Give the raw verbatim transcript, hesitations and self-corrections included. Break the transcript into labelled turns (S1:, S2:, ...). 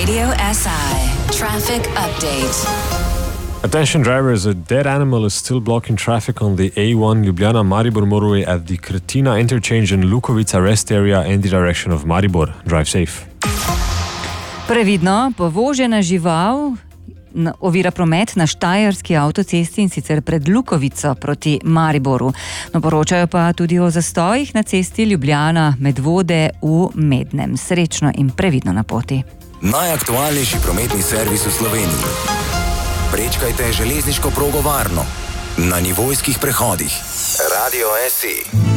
S1: Radio S I Traffic Update.
S2: Attention drivers, a dead animal is still blocking traffic on the A one Ljubljana-Maribor motorway at the Kretina interchange in Lukovica rest area in the direction of Maribor. Drive safe.
S3: Previdno, povožena žival ovira promet na Štajerski avtocesti in sicer pred Lukovico proti Mariboru. No, poročajo pa tudi o zastojih na cesti Ljubljana-Medvode v Mednem. Srečno in previdno na poti.
S4: Najaktualnejši prometni servis v Sloveniji. Prečkajte železniško progo varno na nivojskih prehodih. Radio S I.